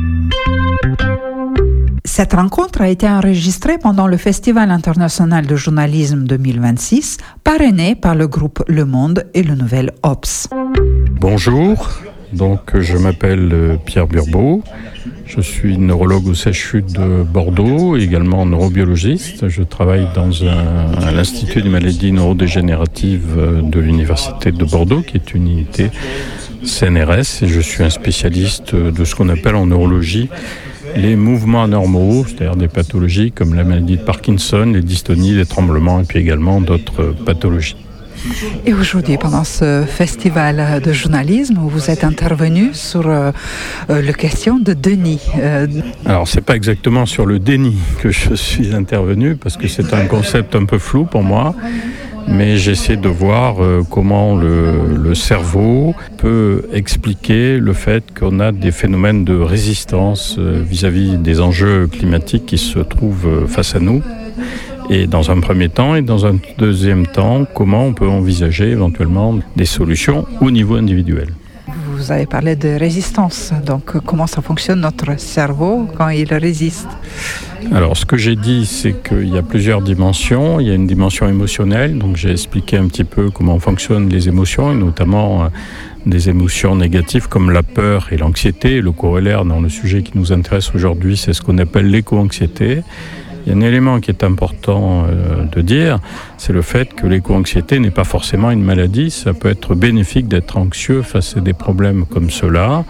Cette rencontre a été enregistrée pendant le Festival international de journalisme deux mille vingt-six, parrainé par le groupe Le Monde et le Nouvel Obs. Bonjour, donc je m'appelle Pierre Burbeau. Je suis neurologue au C H U de Bordeaux, également neurobiologiste. Je travaille dans un, à l'Institut des maladies neurodégénératives de l'Université de Bordeaux, qui est une unité C N R S, et je suis un spécialiste de ce qu'on appelle en neurologie les mouvements anormaux, c'est-à-dire des pathologies comme la maladie de Parkinson, les dystonies, les tremblements, et puis également d'autres pathologies. Et aujourd'hui, pendant ce festival de journalisme, vous êtes intervenu sur euh, la question de déni. Euh... Alors, c'est pas exactement sur le déni que je suis intervenu, parce que c'est un concept un peu flou pour moi, mais j'essaie de voir euh, comment le, le cerveau peut expliquer le fait qu'on a des phénomènes de résistance euh, vis-à-vis des enjeux climatiques qui se trouvent euh, face à nous. Et dans un premier temps et dans un deuxième temps, comment on peut envisager éventuellement des solutions au niveau individuel. Vous avez parlé de résistance, donc comment ça fonctionne notre cerveau quand il résiste ? Alors ce que j'ai dit, c'est qu'il y a plusieurs dimensions. Il y a une dimension émotionnelle, donc j'ai expliqué un petit peu comment fonctionnent les émotions, et notamment euh, des émotions négatives comme la peur et l'anxiété. Le corollaire dans le sujet qui nous intéresse aujourd'hui, c'est ce qu'on appelle l'éco-anxiété. Il y a un élément qui est important euh, de dire, c'est le fait que l'éco-anxiété n'est pas forcément une maladie. Ça peut être bénéfique d'être anxieux face à des problèmes comme ceux-là.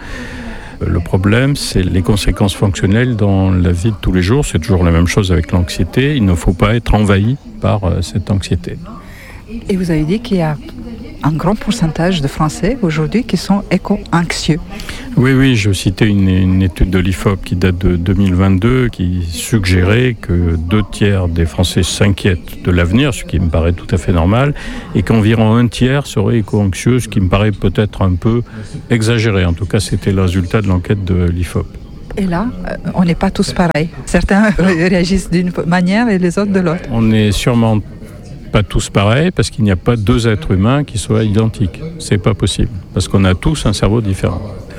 Le problème, c'est les conséquences fonctionnelles dans la vie de tous les jours. C'est toujours la même chose avec l'anxiété. Il ne faut pas être envahi par euh, cette anxiété. Et vous avez dit qu'il y a un grand pourcentage de Français aujourd'hui qui sont éco-anxieux. Oui, oui, je citais une, une étude de l'I F O P qui date de deux mille vingt-deux qui suggérait que deux tiers des Français s'inquiètent de l'avenir, ce qui me paraît tout à fait normal, et qu'environ un tiers serait éco-anxieux, ce qui me paraît peut-être un peu exagéré. En tout cas, c'était le résultat de l'enquête de l'I F O P. Et là, on n'est pas tous pareils. Certains réagissent d'une manière et les autres de l'autre. On n'est sûrement pas tous pareils parce qu'il n'y a pas deux êtres humains qui soient identiques. C'est pas possible parce qu'on a tous un cerveau différent.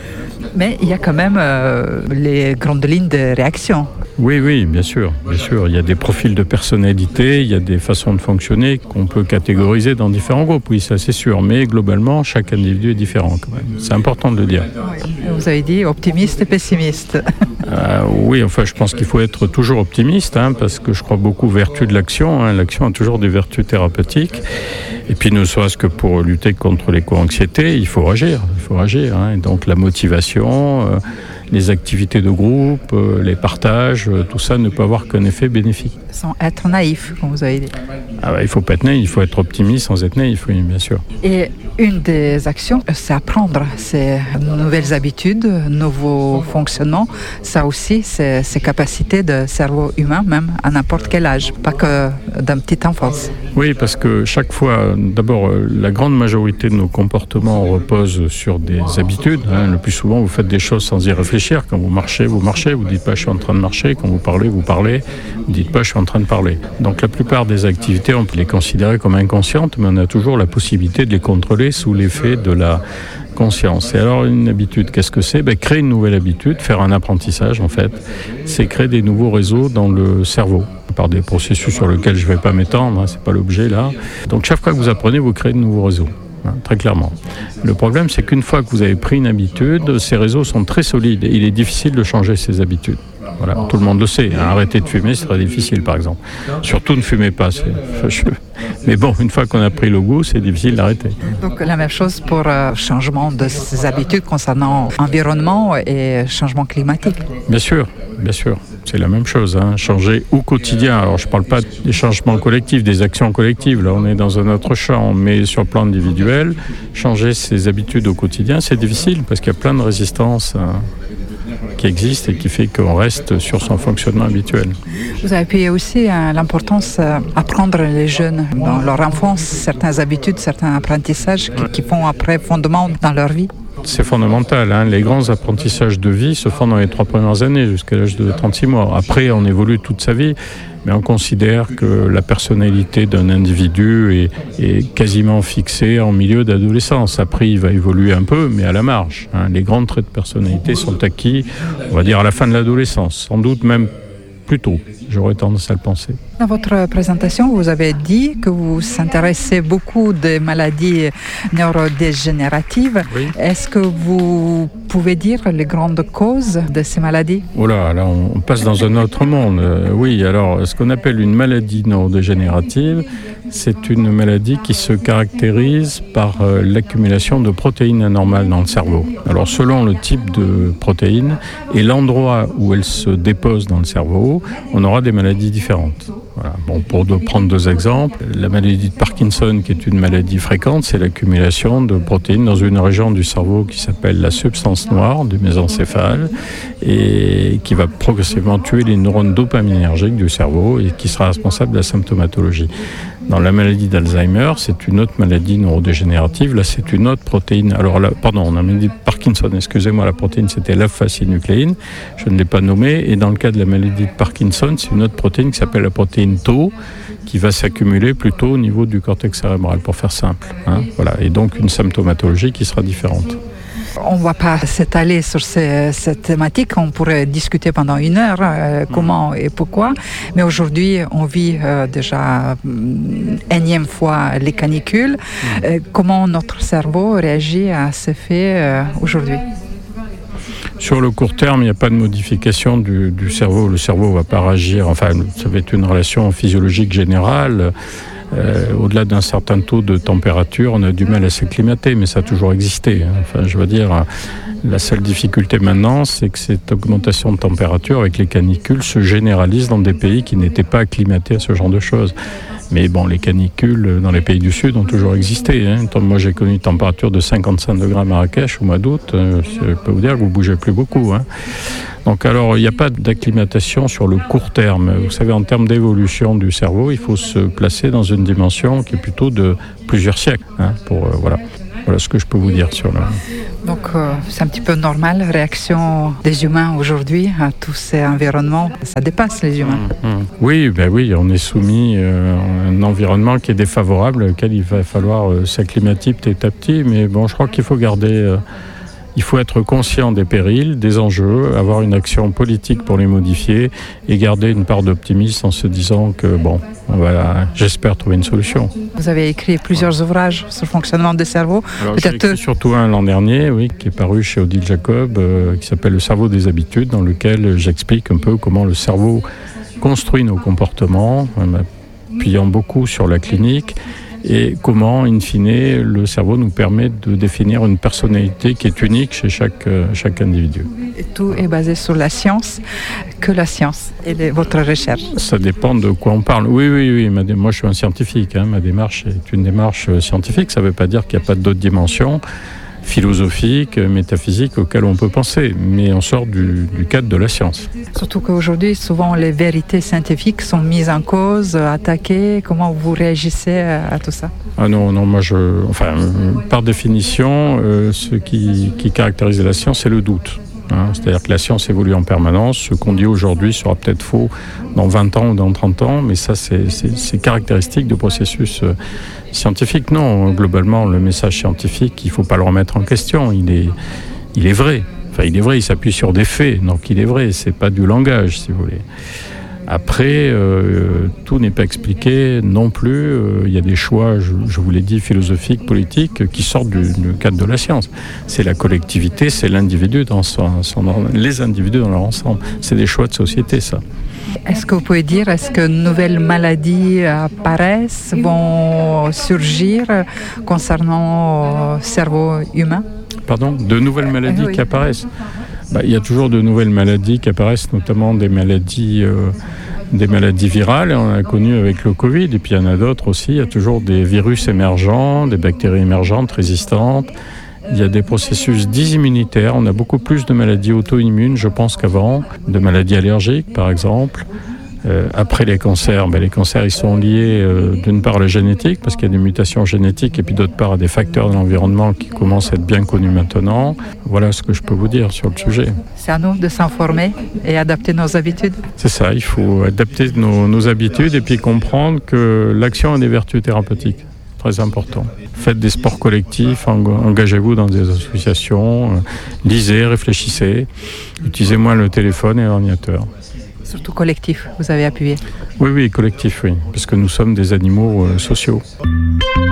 Mais il y a quand même euh, les grandes lignes de réaction. Oui, oui, bien sûr, bien sûr. Il y a des profils de personnalité, il y a des façons de fonctionner qu'on peut catégoriser dans différents groupes. Oui, ça c'est sûr. Mais globalement, chaque individu est différent quand même. C'est important de le dire. Vous avez dit optimiste et pessimiste. Euh, oui, enfin, je pense qu'il faut être toujours optimiste, hein, parce que je crois beaucoup aux vertus de l'action. Hein. L'action a toujours des vertus thérapeutiques. Et puis, ne serait-ce que pour lutter contre l'éco-anxiété, il faut agir. Il faut agir. Hein. Et donc, la motivation, euh, les activités de groupe, euh, les partages, euh, tout ça ne peut avoir qu'un effet bénéfique. Sans être naïf, comme vous avez dit. Ah bah, il ne faut pas être naïf, il faut être optimiste sans être naïf, oui, bien sûr. Et une des actions, c'est apprendre ces nouvelles habitudes, nouveaux fonctionnements. Ça aussi, c'est ces capacités de cerveau humain, même à n'importe quel âge, pas que d'un petit enfance. Oui, parce que chaque fois, d'abord, la grande majorité de nos comportements reposent sur des habitudes. Hein. Le plus souvent, vous faites des choses sans y réfléchir. Quand vous marchez, vous marchez, vous ne dites pas « je suis en train de marcher ». Quand vous parlez, vous parlez, vous ne dites pas « je suis en train de parler ». Donc la plupart des activités, on peut les considérer comme inconscientes, mais on a toujours la possibilité de les contrôler sous l'effet de la conscience. Et alors une habitude, qu'est-ce que c'est ? Ben, créer une nouvelle habitude, faire un apprentissage en fait, c'est créer des nouveaux réseaux dans le cerveau par des processus sur lesquels je ne vais pas m'étendre, hein, c'est pas l'objet là. Donc chaque fois que vous apprenez, vous créez de nouveaux réseaux. Hein, très clairement. Le problème, c'est qu'une fois que vous avez pris une habitude, ces réseaux sont très solides et il est difficile de changer ces habitudes. Voilà, tout le monde le sait. Hein, arrêter de fumer, c'est très difficile, par exemple. Surtout ne fumez pas, c'est fâcheux. Mais bon, une fois qu'on a pris le goût, c'est difficile d'arrêter. Donc la même chose pour le euh, changement de ces habitudes concernant l'environnement et changement climatique. Bien sûr, bien sûr. C'est la même chose, hein. Changer au quotidien. Alors je ne parle pas des changements collectifs, des actions collectives, là on est dans un autre champ, mais sur le plan individuel, changer ses habitudes au quotidien, c'est difficile parce qu'il y a plein de résistances hein, qui existent et qui fait qu'on reste sur son fonctionnement habituel. Vous avez appuyé aussi hein, l'importance d'apprendre les jeunes dans leur enfance, certaines habitudes, certains apprentissages qui, qui font après fondement dans leur vie. C'est fondamental. Hein. Les grands apprentissages de vie se font dans les trois premières années, jusqu'à l'âge de trente-six mois. Après, on évolue toute sa vie, mais on considère que la personnalité d'un individu est, est quasiment fixée en milieu d'adolescence. Après, il va évoluer un peu, mais à la marge. Hein. Les grands traits de personnalité sont acquis, on va dire, à la fin de l'adolescence, sans doute même plus tôt. J'aurais tendance à le penser. Dans votre présentation, vous avez dit que vous vous intéressez beaucoup des maladies neurodégénératives. Oui. Est-ce que vous pouvez dire les grandes causes de ces maladies ? Oh là, là, on passe dans un autre monde. Euh, oui, alors, ce qu'on appelle une maladie neurodégénérative, c'est une maladie qui se caractérise par euh, l'accumulation de protéines anormales dans le cerveau. Alors, selon le type de protéines et l'endroit où elles se déposent dans le cerveau, on aura des maladies différentes. Voilà. Bon, pour de, prendre deux exemples, la maladie de Parkinson, qui est une maladie fréquente, c'est l'accumulation de protéines dans une région du cerveau qui s'appelle la substance noire du mésencéphale et qui va progressivement tuer les neurones dopaminergiques du cerveau et qui sera responsable de la symptomatologie. Dans la maladie d'Alzheimer, c'est une autre maladie neurodégénérative. Là, c'est une autre protéine. Alors, là, pardon, on a maladie de Parkinson, excusez-moi, la protéine, c'était l'alpha-synucléine. Je ne l'ai pas nommée. Et dans le cas de la maladie de Parkinson, c'est une autre protéine qui s'appelle la protéine Tau, qui va s'accumuler plutôt au niveau du cortex cérébral, pour faire simple. Hein, voilà. Et donc, une symptomatologie qui sera différente. On ne va pas s'étaler sur ces, cette thématique, on pourrait discuter pendant une heure euh, comment et pourquoi, mais aujourd'hui on vit euh, déjà une énième fois les canicules. Euh, comment notre cerveau réagit à ces faits euh, aujourd'hui? Sur le court terme, il n'y a pas de modification du, du cerveau. Le cerveau ne va pas réagir, enfin ça va être une relation physiologique générale. Euh, au-delà d'un certain taux de température, on a du mal à s'acclimater, mais ça a toujours existé. Hein. Enfin, je veux dire, la seule difficulté maintenant, c'est que cette augmentation de température avec les canicules se généralise dans des pays qui n'étaient pas acclimatés à ce genre de choses. Mais bon, les canicules dans les pays du Sud ont toujours existé. Hein. Moi, j'ai connu une température de cinquante-cinq degrés à Marrakech au mois d'août. Euh, je peux vous dire que vous ne bougez plus beaucoup. Hein. Donc alors, il n'y a pas d'acclimatation sur le court terme. Vous savez, en termes d'évolution du cerveau, il faut se placer dans une dimension qui est plutôt de plusieurs siècles. Hein, pour, euh, voilà. Voilà ce que je peux vous dire sur le... Donc euh, c'est un petit peu normal, la réaction des humains aujourd'hui à tous ces environnements, ça dépasse les humains. Mmh, mmh. Oui, ben oui, on est soumis euh, à un environnement qui est défavorable, auquel il va falloir euh, s'acclimater petit à petit, mais bon, je crois qu'il faut garder... Euh, Il faut être conscient des périls, des enjeux, avoir une action politique pour les modifier et garder une part d'optimisme en se disant que, bon, on va, j'espère, trouver une solution. Vous avez écrit plusieurs ouvrages sur le fonctionnement des cerveaux. Alors, j'ai écrit surtout un l'an dernier, oui, qui est paru chez Odile Jacob, euh, qui s'appelle « Le cerveau des habitudes », dans lequel j'explique un peu comment le cerveau construit nos comportements, en appuyant beaucoup sur la clinique, et comment, in fine, le cerveau nous permet de définir une personnalité qui est unique chez chaque, chaque individu. Et tout est basé sur la science, que la science et les, votre recherche. Ça dépend de quoi on parle. Oui, oui, oui. Ma, moi, je suis un scientifique. Hein, ma démarche est une démarche scientifique. Ça ne veut pas dire qu'il n'y a pas d'autres dimensions philosophiques, métaphysiques auxquelles on peut penser, mais on sort du, du cadre de la science. Surtout qu'aujourd'hui, souvent, les vérités scientifiques sont mises en cause, attaquées. Comment vous réagissez à tout ça? Ah non, non, moi, je, enfin, par définition, euh, ce qui, qui caractérise la science, c'est le doute. Hein, c'est-à-dire que la science évolue en permanence. Ce qu'on dit aujourd'hui sera peut-être faux dans vingt ans ou dans trente ans, mais ça, c'est, c'est, c'est caractéristique du processus euh, scientifique. Non, globalement, le message scientifique, il ne faut pas le remettre en question. Il est, il est vrai. Enfin, il est vrai, il s'appuie sur des faits, donc il est vrai. C'est pas du langage, si vous voulez. Après, euh, tout n'est pas expliqué non plus. Euh, il y a des choix, je, je vous l'ai dit, philosophiques, politiques, qui sortent du, du cadre de la science. C'est la collectivité, c'est l'individu dans son, son, les individus dans leur ensemble. C'est des choix de société, ça. Est-ce que vous pouvez dire, est-ce que de nouvelles maladies apparaissent, vont surgir concernant le cerveau humain? Pardon? De nouvelles maladies oui. qui apparaissent? Bah, il y a toujours de nouvelles maladies qui apparaissent, notamment des maladies, euh, des maladies virales. On a connu avec le Covid, et puis il y en a d'autres aussi. Il y a toujours des virus émergents, des bactéries émergentes, résistantes. Il y a des processus dysimmunitaires. On a beaucoup plus de maladies auto-immunes, je pense, qu'avant. De maladies allergiques, par exemple. Euh, après les cancers, ben les cancers ils sont liés euh, d'une part à la génétique, parce qu'il y a des mutations génétiques, et puis d'autre part à des facteurs de l'environnement qui commencent à être bien connus maintenant. Voilà ce que je peux vous dire sur le sujet. C'est à nous de s'informer et adapter nos habitudes. C'est ça, il faut adapter nos, nos habitudes et puis comprendre que l'action a des vertus thérapeutiques. Très important. Faites des sports collectifs, engagez-vous dans des associations, lisez, réfléchissez, utilisez moins le téléphone et l'ordinateur. Surtout collectif, vous avez appuyé. Oui, oui, collectif, oui, parce que nous sommes des animaux euh, sociaux.